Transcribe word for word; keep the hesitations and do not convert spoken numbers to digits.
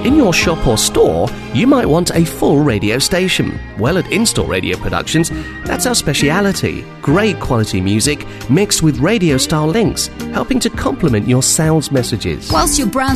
In your shop or store, you might want a full radio station. Well, at In-Store Radio Productions, that's our speciality. Great quality music mixed with radio-style links, helping to complement your sales messages. Whilst you're browsing